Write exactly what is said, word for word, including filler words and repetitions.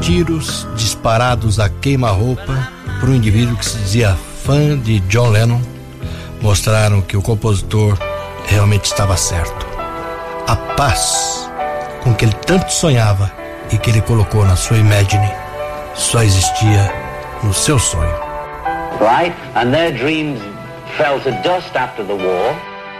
Tiros disparados a queima-roupa por um indivíduo que se dizia fã de John Lennon mostraram que o compositor realmente estava certo. A paz com que ele tanto sonhava e que ele colocou na sua Imagine só existia no seu sonho. Right? And their dreams fell to dust after the war.